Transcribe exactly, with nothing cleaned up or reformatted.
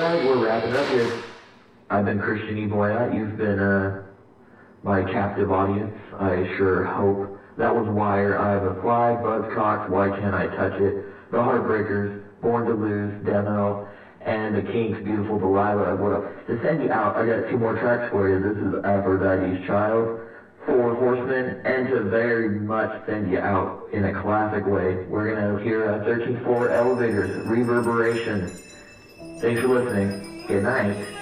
Alright, we're wrapping up here. I've been Christian E. Boyette. You've been, uh, my captive audience. I sure hope. That was Wire, I Have a Flag, Buzzcocks, Why Can't I Touch It, The Heartbreakers, Born to Lose, Demo, and The Kinks, Beautiful Delilah. What up? To send you out, I got two more tracks for you. This is Aphrodite's Child, Four Horsemen, and to very much send you out in a classic way, we're going to hear uh, thirteen four Elevators, Reverberation. Thanks for listening. Good night.